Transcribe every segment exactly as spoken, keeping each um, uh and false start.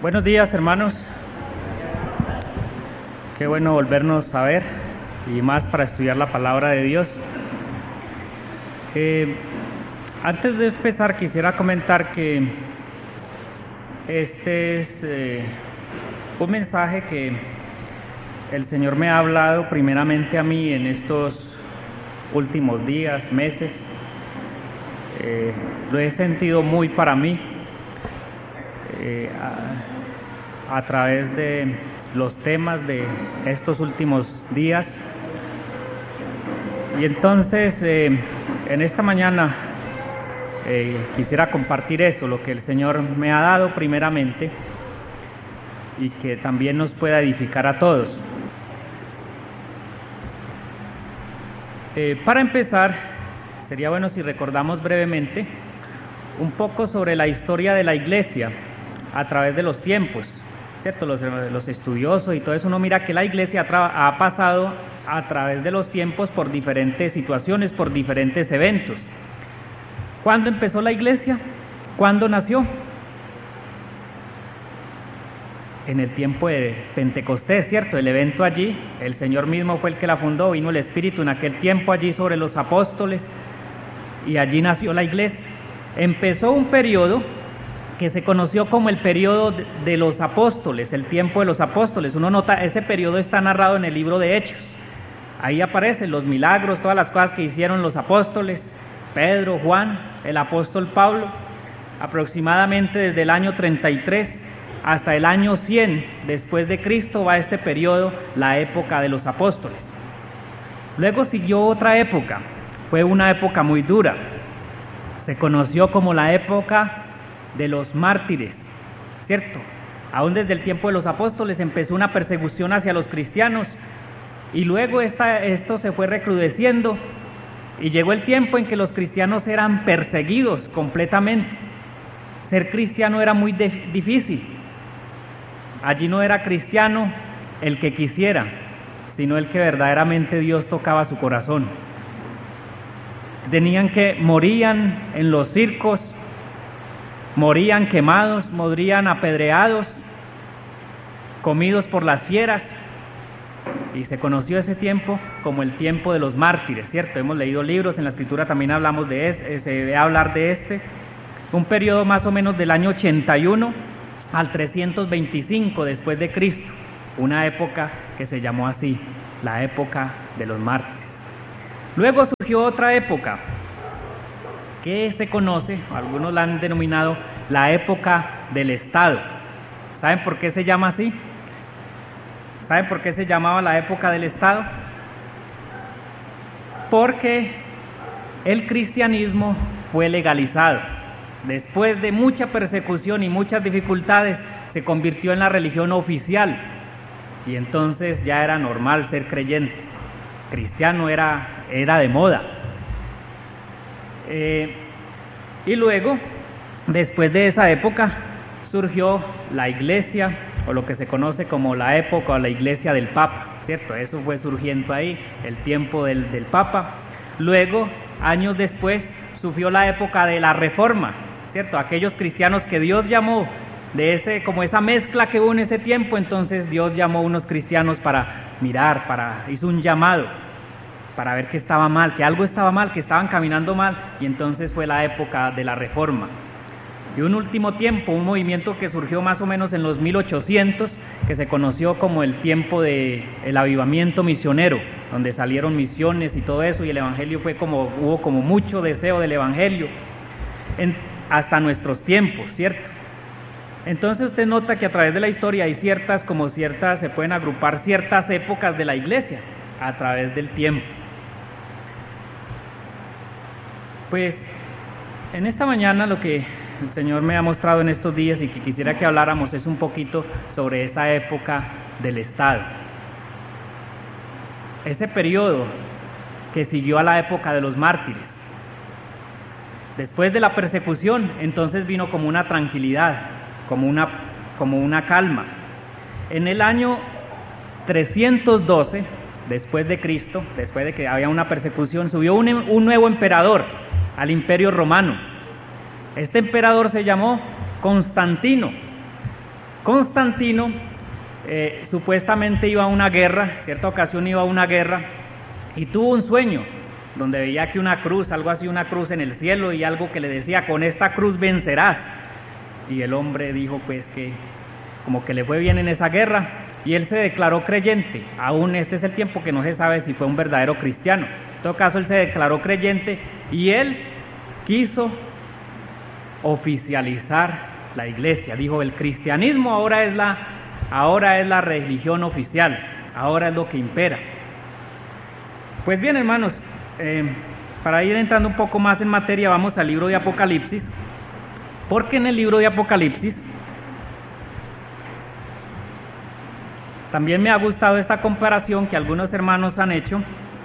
Buenos días, hermanos. Qué bueno volvernos a ver y más para estudiar la palabra de Dios. Eh, antes de empezar quisiera comentar que este es eh, un mensaje que el Señor me ha hablado primeramente a mí en estos últimos días, meses. Eh, lo he sentido muy para mí eh, a, a través de los temas de estos últimos días. Y entonces eh, en esta mañana eh, quisiera compartir eso, lo que el Señor me ha dado primeramente y que también nos pueda edificar a todos. Eh, para empezar, sería bueno si recordamos brevemente un poco sobre la historia de la iglesia a través de los tiempos, ¿cierto? Los, los estudiosos y todo eso, uno mira que la iglesia ha, ha pasado a través de los tiempos por diferentes situaciones, por diferentes eventos. ¿Cuándo empezó la iglesia? ¿Cuándo nació? En el tiempo de Pentecostés, ¿cierto? El evento allí, el Señor mismo fue el que la fundó, vino el Espíritu en aquel tiempo allí sobre los apóstoles y allí nació la iglesia. Empezó un periodo que se conoció como el periodo de los apóstoles, el tiempo de los apóstoles. Uno nota, ese periodo está narrado en el libro de Hechos. Ahí aparecen los milagros, todas las cosas que hicieron los apóstoles, Pedro, Juan, el apóstol Pablo, aproximadamente desde el año treinta y tres hasta el año cien después de Cristo va este periodo, la época de los apóstoles. Luego siguió otra época, fue una época muy dura, se conoció como la época de los mártires, ¿cierto? Aún desde el tiempo de los apóstoles empezó una persecución hacia los cristianos y luego esta, esto se fue recrudeciendo y llegó el tiempo en que los cristianos eran perseguidos completamente. Ser cristiano era muy de, difícil. Allí no era cristiano el que quisiera, sino el que verdaderamente Dios tocaba su corazón. Tenían que, morían en los circos, morían quemados, morían apedreados, comidos por las fieras, y se conoció ese tiempo como el tiempo de los mártires, ¿cierto? Hemos leído libros, en la Escritura también hablamos de este, se debe hablar de este, un periodo más o menos del año ochenta y uno al trescientos veinticinco después de Cristo, una época que se llamó así, la época de los mártires. Luego surgió otra época que se conoce, algunos la han denominado la época del Estado. ¿Saben por qué se llama así? ¿Saben por qué se llamaba la época del Estado? Porque el cristianismo fue legalizado. Después de mucha persecución y muchas dificultades, se convirtió en la religión oficial y entonces ya era normal ser creyente. Cristiano era, era de moda. Eh, y luego, después de esa época, surgió la iglesia, o lo que se conoce como la época o la iglesia del Papa, ¿cierto? Eso fue surgiendo ahí, el tiempo del, del Papa. Luego, años después, surgió la época de la Reforma, ¿cierto? Aquellos cristianos que Dios llamó, de ese, como esa mezcla que hubo en ese tiempo, entonces Dios llamó a unos cristianos para mirar, para, hizo un llamado, para ver que estaba mal, que algo estaba mal, que estaban caminando mal, y entonces fue la época de la Reforma. Y un último tiempo, un movimiento que surgió más o menos en los mil ochocientos, que se conoció como el tiempo del avivamiento misionero, donde salieron misiones y todo eso, y el evangelio fue como, hubo como mucho deseo del evangelio, en, hasta nuestros tiempos, ¿cierto? Entonces usted nota que a través de la historia hay ciertas, como ciertas, se pueden agrupar ciertas épocas de la iglesia, a través del tiempo. Pues, en esta mañana lo que el Señor me ha mostrado en estos días y que quisiera que habláramos es un poquito sobre esa época del Estado. Ese periodo que siguió a la época de los mártires. Después de la persecución, entonces vino como una tranquilidad, como una, como una calma. En el año trescientos doce, después de Cristo, después de que había una persecución, subió un, un nuevo emperador al Imperio Romano. Este emperador se llamó Constantino. Constantino eh, supuestamente iba a una guerra, cierta ocasión iba a una guerra, y tuvo un sueño, donde veía que una cruz, algo así, una cruz en el cielo, y algo que le decía, con esta cruz vencerás. Y el hombre dijo pues que como que le fue bien en esa guerra, y él se declaró creyente. Aún este es el tiempo que no se sabe si fue un verdadero cristiano. En todo caso, él se declaró creyente, y él quiso oficializar la iglesia. Dijo, el cristianismo ahora es la, ahora es la religión oficial, ahora es lo que impera. Pues bien, hermanos, eh, para ir entrando un poco más en materia, vamos al libro de Apocalipsis, porque en el libro de Apocalipsis también me ha gustado esta comparación que algunos hermanos han hecho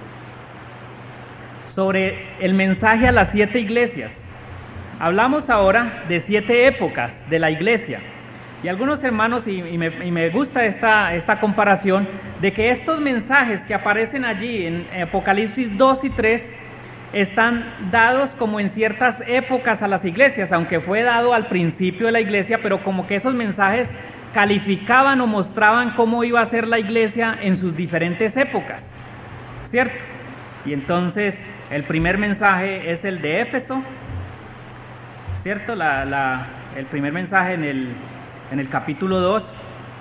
sobre el mensaje a las siete iglesias. Hablamos ahora de siete épocas de la iglesia, y algunos hermanos, y, y, me, y me gusta esta, esta comparación, de que estos mensajes que aparecen allí en Apocalipsis dos y tres están dados como en ciertas épocas a las iglesias, aunque fue dado al principio de la iglesia, pero como que esos mensajes calificaban o mostraban cómo iba a ser la iglesia en sus diferentes épocas, ¿cierto? Y entonces el primer mensaje es el de Éfeso, ¿cierto? La, la, el primer mensaje en el, en el capítulo dos,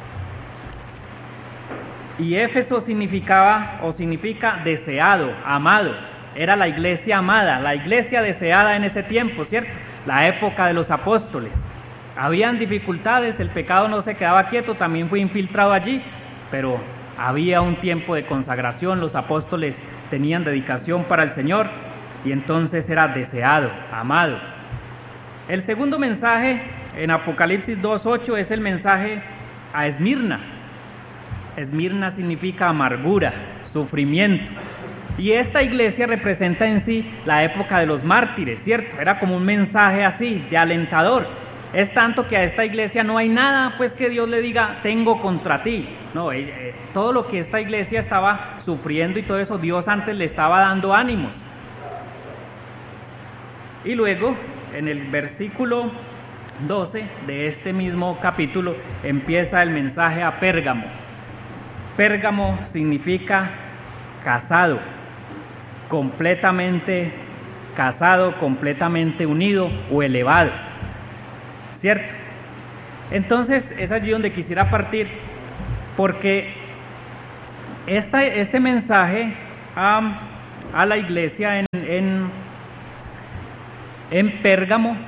y Éfeso significaba o significa deseado, amado. Era la iglesia amada, la iglesia deseada en ese tiempo, ¿cierto? La época de los apóstoles. Habían dificultades, el pecado no se quedaba quieto, también fue infiltrado allí, pero había un tiempo de consagración, los apóstoles tenían dedicación para el Señor, y entonces era deseado, amado. El segundo mensaje en Apocalipsis dos ocho es el mensaje a Esmirna. Esmirna significa amargura, sufrimiento. Y esta iglesia representa en sí la época de los mártires, ¿cierto? Era como un mensaje así, de alentador. Es tanto que a esta iglesia no hay nada, pues, que Dios le diga, tengo contra ti. No, eh, eh, todo lo que esta iglesia estaba sufriendo y todo eso, Dios antes le estaba dando ánimos. Y luego, en el versículo doce de este mismo capítulo, empieza el mensaje a Pérgamo. Pérgamo significa casado, completamente casado, completamente unido o elevado, ¿cierto? Entonces es allí donde quisiera partir, porque esta, este mensaje a, a la iglesia en, en, en Pérgamo,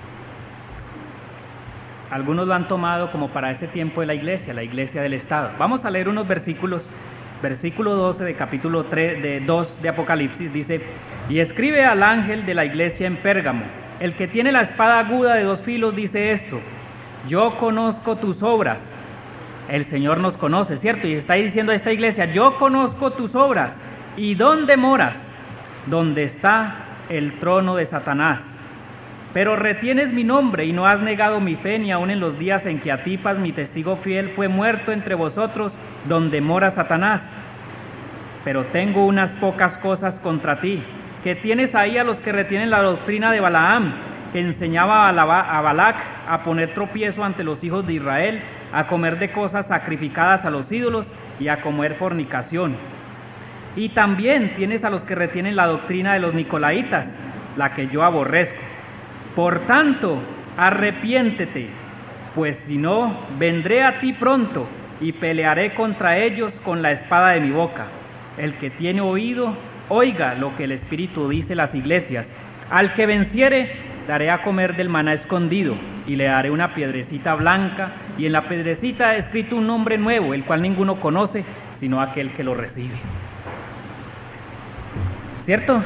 algunos lo han tomado como para ese tiempo de la iglesia, la iglesia del Estado. Vamos a leer unos versículos. Versículo doce de capítulo tres, de dos de Apocalipsis dice, y escribe al ángel de la iglesia en Pérgamo, el que tiene la espada aguda de dos filos dice esto, yo conozco tus obras. El Señor nos conoce, ¿cierto? Y está diciendo a esta iglesia, yo conozco tus obras. ¿Y dónde moras? Donde está el trono de Satanás. Pero retienes mi nombre y no has negado mi fe, ni aun en los días en que Antipas, mi testigo fiel, fue muerto entre vosotros, donde mora Satanás. Pero tengo unas pocas cosas contra ti, que tienes ahí a los que retienen la doctrina de Balaam, que enseñaba a Balac a poner tropiezo ante los hijos de Israel, a comer de cosas sacrificadas a los ídolos y a comer fornicación. Y también tienes a los que retienen la doctrina de los nicolaitas, la que yo aborrezco. Por tanto, arrepiéntete, pues si no, vendré a ti pronto y pelearé contra ellos con la espada de mi boca. El que tiene oído, oiga lo que el Espíritu dice a las iglesias. Al que venciere, daré a comer del maná escondido, y le daré una piedrecita blanca, y en la piedrecita he escrito un nombre nuevo, el cual ninguno conoce, sino aquel que lo recibe. ¿Cierto?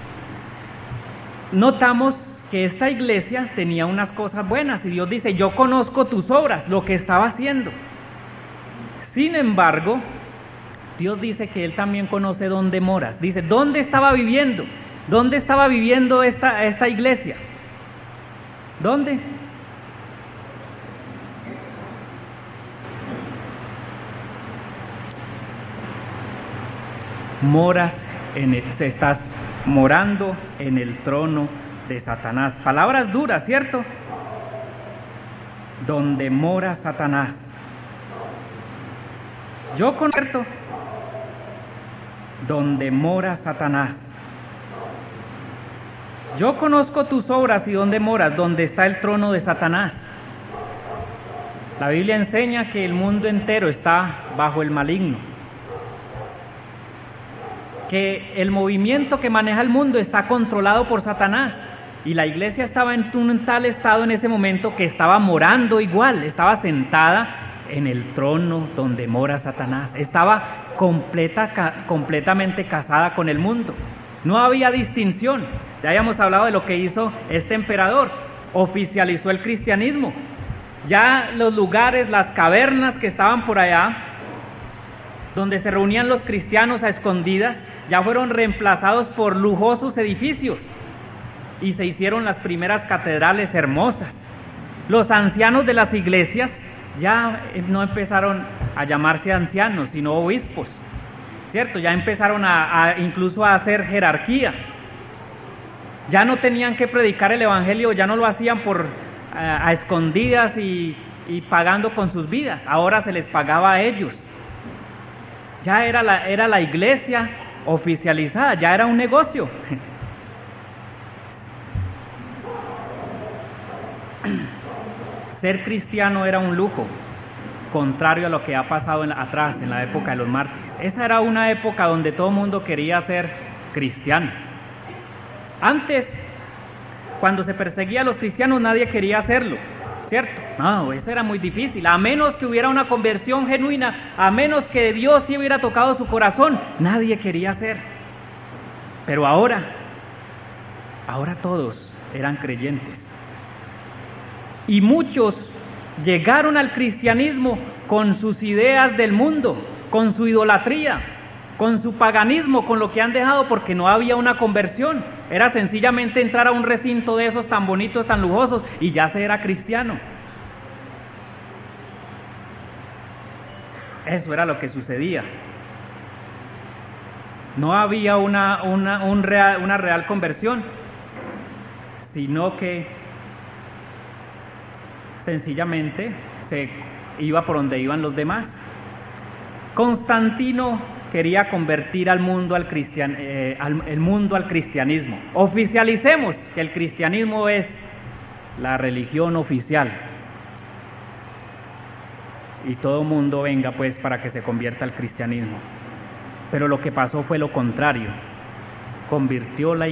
Notamos que esta iglesia tenía unas cosas buenas, y Dios dice, yo conozco tus obras, lo que estaba haciendo. Sin embargo, Dios dice que Él también conoce dónde moras. Dice, ¿dónde estaba viviendo? ¿Dónde estaba viviendo esta, esta iglesia? ¿Dónde? Moras, en el, estás morando en el trono de Satanás. Palabras duras, ¿cierto? donde mora Satanás. Yo conozco donde mora Satanás. Yo conozco tus obras y dónde moras, donde está el trono de Satanás. La Biblia enseña que el mundo entero está bajo el maligno, que el movimiento que maneja el mundo está controlado por Satanás, y la iglesia estaba en un tal estado en ese momento que estaba morando igual, estaba sentada en el trono donde mora Satanás, estaba completa, ca, completamente casada con el mundo. No había distinción. Ya habíamos hablado de lo que hizo este emperador, oficializó el cristianismo. Ya los lugares, las cavernas que estaban por allá, donde se reunían los cristianos a escondidas, ya fueron reemplazados por lujosos edificios y se hicieron las primeras catedrales hermosas. Los ancianos de las iglesias ya no empezaron a llamarse ancianos, sino obispos, ¿cierto? Ya empezaron a, a incluso a hacer jerarquía. Ya no tenían que predicar el evangelio, ya no lo hacían por a, a escondidas y, y pagando con sus vidas. Ahora se les pagaba a ellos. Ya era la, era la iglesia oficializada, ya era un negocio. Ser cristiano era un lujo, contrario a lo que ha pasado en la, atrás, en la época de los mártires. Esa era una época donde todo el mundo quería ser cristiano. Antes, cuando se perseguía a los cristianos, nadie quería hacerlo, ¿cierto? No, eso era muy difícil. A menos que hubiera una conversión genuina, a menos que Dios sí hubiera tocado su corazón, nadie quería hacer. Pero ahora, ahora todos eran creyentes. Y muchos llegaron al cristianismo con sus ideas del mundo, con su idolatría, con su paganismo, con lo que han dejado, porque no había una conversión. Era sencillamente entrar a un recinto de esos tan bonitos, tan lujosos, y ya se era cristiano. Eso era lo que sucedía. No había una, una, un real, una real conversión, sino que sencillamente se iba por donde iban los demás. Constantino quería convertir al mundo al, cristian, eh, al el mundo al cristianismo. Oficialicemos que el cristianismo es la religión oficial y todo mundo venga pues para que se convierta al cristianismo. Pero lo que pasó fue lo contrario. Convirtió la